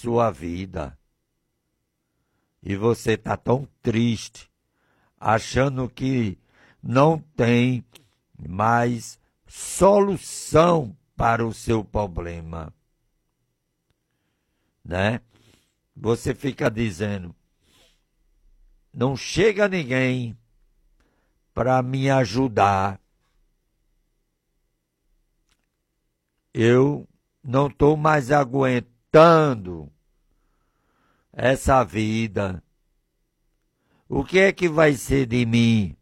sua vida. E você está tão triste, achando que não tem mais solução para o seu problema, né? Você fica dizendo, não chega ninguém para me ajudar. Eu não estou mais aguentando essa vida. O que é que vai ser de mim?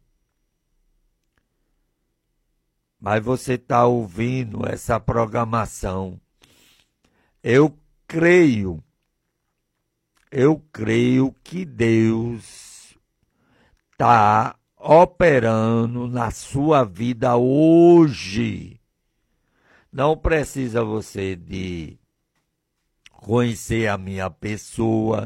Mas você está ouvindo essa programação. Eu creio que Deus está operando na sua vida hoje. Não precisa você de conhecer a minha pessoa,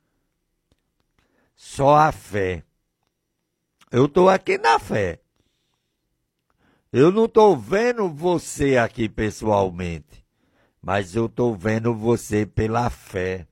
só a fé. Eu estou aqui na fé. Eu não estou vendo você aqui pessoalmente, mas eu estou vendo você pela fé.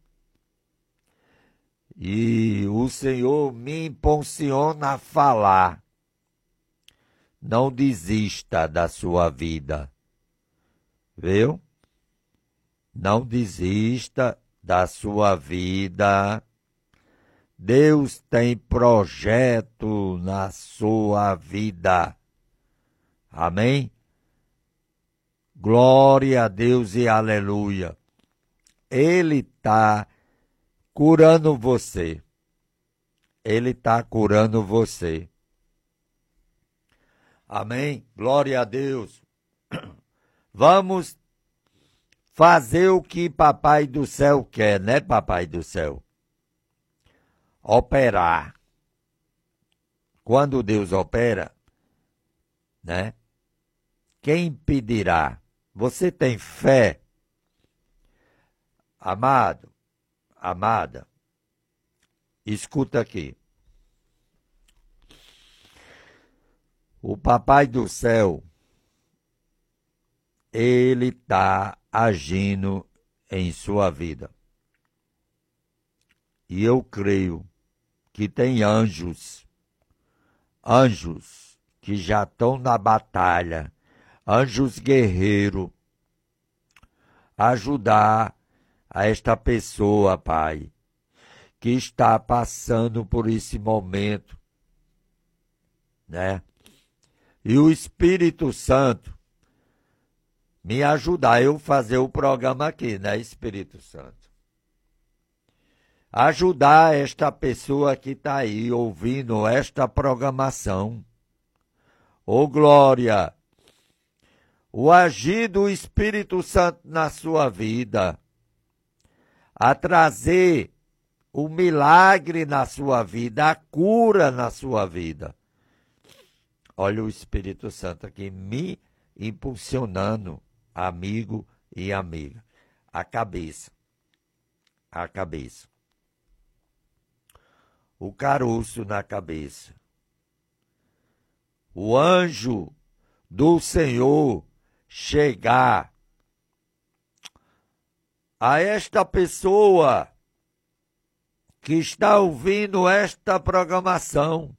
E o Senhor me impulsiona a falar. Não desista da sua vida. Viu? Não desista da sua vida. Deus tem projeto na sua vida. Amém? Glória a Deus e aleluia. Ele está curando você. Ele está curando você. Amém? Glória a Deus. Vamos fazer o que Papai do Céu quer, né, Papai do Céu? Operar. Quando Deus opera, né? Quem impedirá? Você tem fé? Amado, amada, escuta aqui. O Papai do Céu, ele está agindo em sua vida. E eu creio que tem anjos que já estão na batalha, anjos guerreiros, ajudar a esta pessoa, Pai, que está passando por esse momento, né? E o Espírito Santo me ajudar a eu fazer o programa aqui, né, Espírito Santo? Ajudar esta pessoa que está aí ouvindo esta programação. Ô glória! O agir do Espírito Santo na sua vida, a trazer o milagre na sua vida, a cura na sua vida. Olha o Espírito Santo aqui me impulsionando, amigo e amiga. A cabeça. O caroço na cabeça. O anjo do Senhor chegar a esta pessoa que está ouvindo esta programação,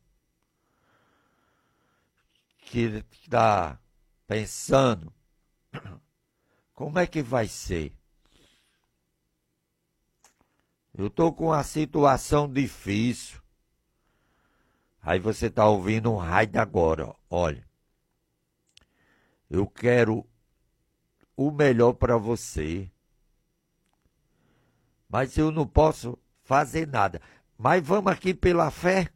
que está pensando, como é que vai ser? Eu estou com uma situação difícil. Aí você está ouvindo um raio agora, ó. Olha. Eu quero o melhor para você. Mas eu não posso fazer nada. Mas vamos aqui pela fé.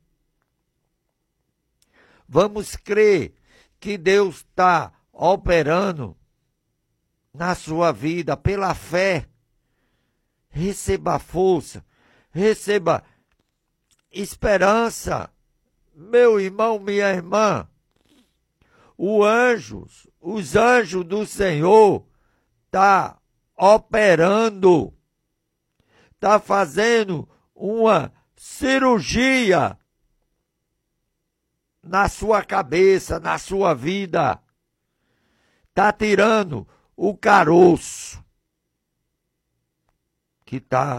Vamos crer que Deus está operando na sua vida pela fé. Receba força, receba esperança. Meu irmão, minha irmã, os anjos do Senhor tá operando, tá fazendo uma cirurgia na sua cabeça, na sua vida, tá tirando o caroço que tá